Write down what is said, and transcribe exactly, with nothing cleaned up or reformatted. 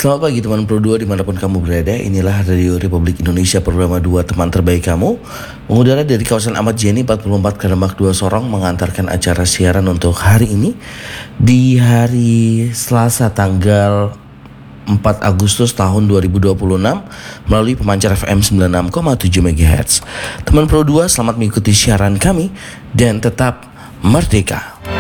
Selamat pagi teman Pro dua dimanapun kamu berada. Inilah Radio Republik Indonesia Programa dua Teman Terbaik Kamu, mengudara dari kawasan Ahmad Yani empat puluh empat Kalidemak dua Sorong, mengantarkan acara siaran untuk hari ini di hari Selasa tanggal empat Agustus tahun dua ribu dua puluh enam melalui pemancar F M sembilan puluh enam koma tujuh megahertz. Teman Pro dua, selamat mengikuti siaran kami dan tetap merdeka.